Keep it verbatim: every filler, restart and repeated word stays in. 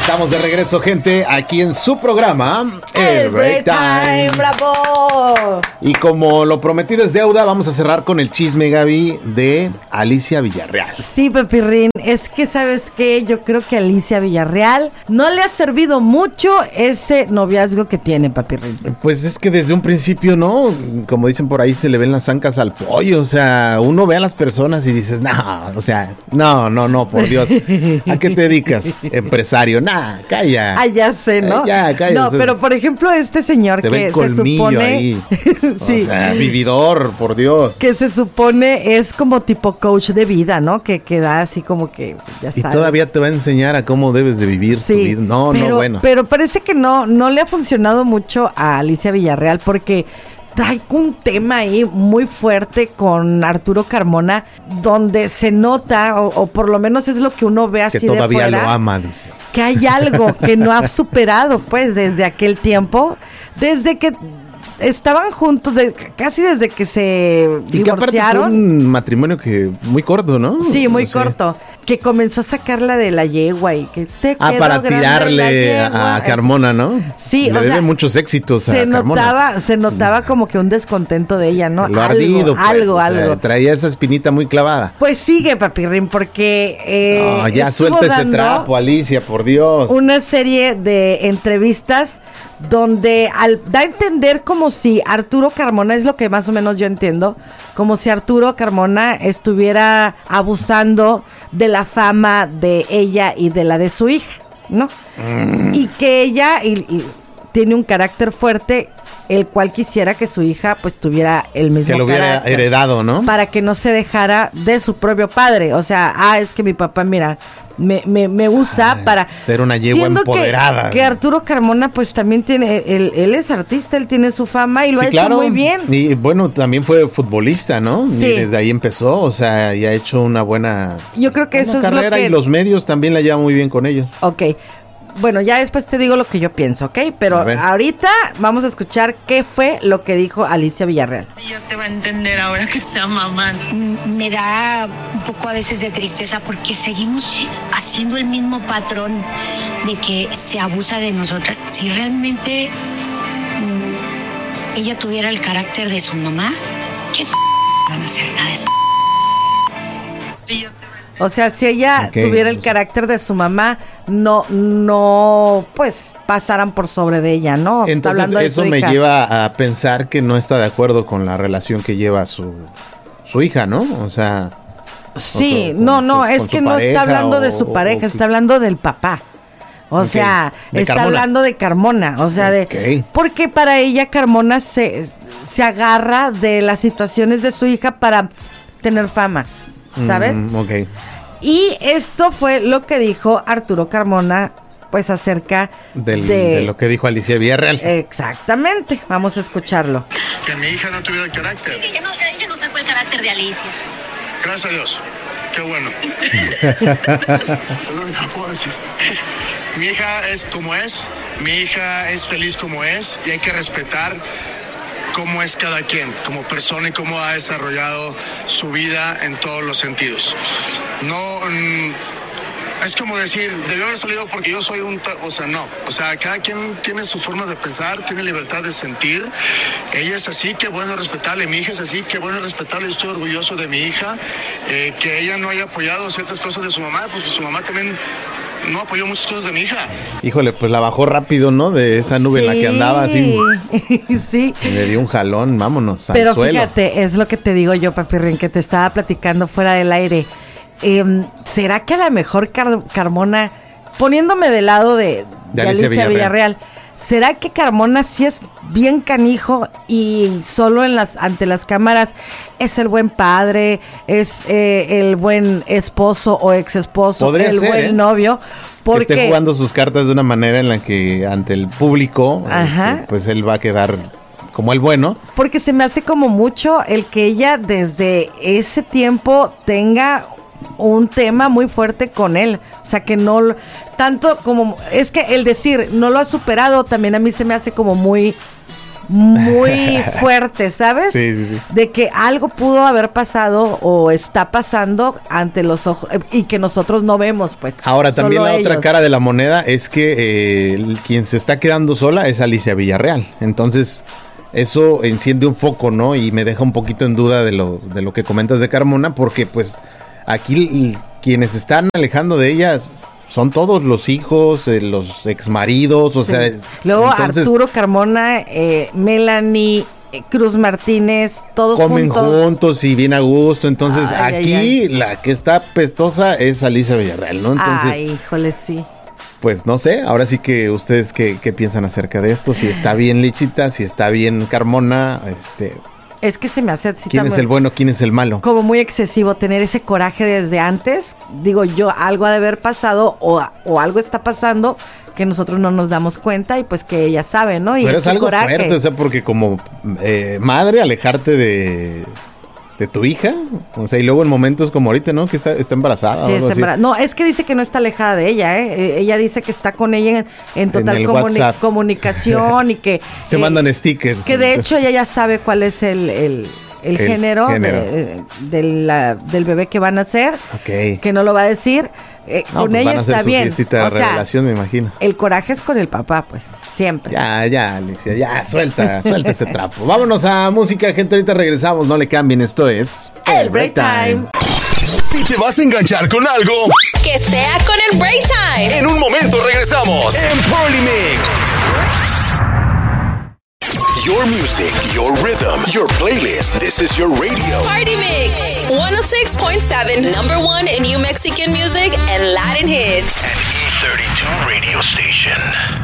Estamos de regreso, gente, aquí en su programa El Break Time. ¡Bravo! Y como lo prometido es deuda, vamos a cerrar con el chisme, Gaby, de Alicia Villarreal. Sí, Pepirrín, es que ¿sabes qué? Yo creo que a Alicia Villarreal no le ha servido mucho ese noviazgo que tiene, Pepirrín. Pues es que desde un principio, ¿no? Como dicen por ahí, se le ven las ancas al pollo. O sea, uno ve a las personas y dices, no, o sea, no, no, no, por Dios. ¿A qué te dedicas? Empresario. Nah, calla. Ah, ya sé, ¿no? Eh, ya, calla. No, Entonces, pero por ejemplo, este señor te ve que el se colmillo supone... ahí. Sí. O sea, vividor, por Dios. Que se supone es como tipo coach de vida, ¿no? Que queda así como que, ya sabes. Y todavía te va a enseñar a cómo debes de vivir Sí, tu vida. No, pero, no, bueno. Pero parece que no, no le ha funcionado mucho a Alicia Villarreal porque trae un tema ahí muy fuerte con Arturo Carmona, donde se nota, o, o por lo menos es lo que uno ve así que de todavía fuera, lo ama, dices. que hay algo que no ha superado, pues, desde aquel tiempo, desde que estaban juntos, de, casi desde que se Y que aparte divorciaron. fue un matrimonio que muy corto, ¿no? Sí, muy No sé. corto. Que comenzó a sacarla de la yegua y que te Ah, quedó para grande la tirarle yegua. a Carmona, ¿no? Sí, Le o debe sea, muchos éxitos a se Carmona. notaba, se notaba como que un descontento de ella, ¿no? Lo algo, ardido, pues, algo, o sea, algo. traía esa espinita muy clavada. Pues sigue, Papirrín, porque eh, No, ya estuvo suelta ese dando trapo, Alicia, por Dios. una serie de entrevistas donde al, da a entender como si Arturo Carmona, es lo que más o menos yo entiendo, como si Arturo Carmona estuviera abusando de la fama de ella y de la de su hija, ¿no? Mm. Y que ella y, y tiene un carácter fuerte, el cual quisiera que su hija pues tuviera el mismo que lo hubiera carácter, heredado, ¿no? para que no se dejara de su propio padre. O sea, ah, es que mi papá, mira, me, me, me usa Ay, para... ser una yegua siendo empoderada. Que, que Arturo Carmona pues también tiene, él, él es artista, él tiene su fama y lo Sí, ha claro. hecho muy bien. Y bueno, también fue futbolista, ¿no? Sí. Y desde ahí empezó, o sea, y ha hecho una buena, Yo creo que buena eso es carrera lo que... y los medios también la llevan muy bien con ellos. Ok. Bueno, ya después te digo lo que yo pienso, ¿ok? Pero ahorita vamos a escuchar qué fue lo que dijo Alicia Villarreal. Ella te va a entender ahora que sea mamá. Me da un poco a veces de tristeza porque seguimos haciendo el mismo patrón de que se abusa de nosotras. Si realmente mmm, ella tuviera el carácter de su mamá, ¿qué f*** van a hacer nada de eso? O sea, si ella Okay. tuviera el carácter de su mamá, no, no, pues, pasaran por sobre de ella, ¿no? Está Entonces hablando de eso su me hija. lleva a pensar que no está de acuerdo con la relación que lleva su, su hija, ¿no? O sea... Sí, con- con- no, no, con es su que no pareja está hablando de su o- pareja, o- está hablando del papá. O Ok, sea, de está Carmona. hablando de Carmona, o sea, de Ok. porque para ella Carmona se, se agarra de las situaciones de su hija para tener fama, ¿sabes? Mm, ok. Y esto fue lo que dijo Arturo Carmona, pues acerca Del- de... de lo que dijo Alicia Villarreal. Exactamente, vamos a escucharlo. Que mi hija no tuviera el carácter. Ella no, ella no sacó el carácter de Alicia. Gracias a Dios. Qué bueno. Es lo único que puedo decir. Mi hija es como es, mi hija es feliz como es y hay que respetar cómo es cada quien, como persona y cómo ha desarrollado su vida en todos los sentidos. No... Mm, es como decir, debió haber salido porque yo soy un... Ta- o sea, no. O sea, cada quien tiene su forma de pensar, tiene libertad de sentir. Ella es así, qué bueno respetarle. Mi hija es así, qué bueno respetarle. Estoy orgulloso de mi hija. Eh, que ella no haya apoyado ciertas cosas de su mamá, porque su mamá también no apoyó muchas cosas de mi hija. Híjole, pues la bajó rápido, ¿no? De esa nube en la que andaba así. Sí. Le dio un jalón, vámonos al Pero suelo. fíjate, es lo que te digo yo, Papirrín, que te estaba platicando fuera del aire. Eh, ¿Será que a lo mejor Car- Carmona, poniéndome del lado de, de De Alicia Alicia Villarreal. Villarreal. ¿será que Carmona sí es bien canijo y solo en las ante las cámaras es el buen padre, es eh, el buen esposo o ex esposo, Podría el ser, buen ¿eh? novio? Porque Que esté jugando sus cartas de una manera en la que ante el público, Ajá. este, pues él va a quedar como el bueno. Porque se me hace como mucho el que ella desde ese tiempo tenga un tema muy fuerte con él, o sea que no lo- tanto como es que el decir no lo ha superado también a mí se me hace como muy muy fuerte, ¿sabes? Sí, sí, sí. De que algo pudo haber pasado o está pasando ante los ojos y que nosotros no vemos, pues. Ahora, también solo la otra ellos. cara de la moneda es que eh, el- quien se está quedando sola es Alicia Villarreal. Entonces, eso enciende un foco, ¿no? Y me deja un poquito en duda de lo, de lo que comentas de Carmona, porque pues aquí l- quienes están alejando de ellas son todos los hijos, eh, los exmaridos, o Sí. sea... Luego entonces, Arturo Carmona, eh, Melanie, eh, Cruz Martínez, todos comen juntos. juntos. y bien a gusto. Entonces, Ay, ay, aquí ay. la que está pestosa es Alicia Villarreal, ¿no? Entonces, Ay, híjole, sí. pues no sé, ahora sí que ustedes qué, qué piensan acerca de esto, si está bien Lichita, si está bien Carmona, este, Es que se me hace así quién es también el bueno, quién es el malo. como muy excesivo tener ese coraje desde antes. Digo yo, algo ha de haber pasado o, o algo está pasando que nosotros no nos damos cuenta y pues que ella sabe, ¿no? Y Pero es ese algo coraje. fuerte, o sea, porque como eh, madre alejarte de, de tu hija, o sea, y luego en momentos como ahorita, ¿no? Que está, está embarazada. o Sí, algo está así. embara- no, es que dice que no está alejada de ella, ¿eh? Eh, Ella dice que está con ella en, en total el comuni- WhatsApp. comunicación y que... Se eh, mandan stickers. Que de hecho ella ya sabe cuál es el, el, el El género, género. de- de la- del bebé que van a hacer, Ok. que no lo va a decir. Eh, No, con pues ella van a hacer está su bien. fiestita de O sea, revelación, me imagino. el coraje es con el papá, pues, siempre. Ya, ya, Alicia, ya, suelta, suelta ese trapo. Vámonos a música, gente, ahorita regresamos, no le cambien, esto es... El Break Time. Si te vas a enganchar con algo, Que sea con el Break Time. en un momento regresamos en Polymix. Your music, your rhythm, your playlist. This is your radio. Party Mix one oh six point seven, number one in New Mexican music and Latin hits. An E thirty-two radio station.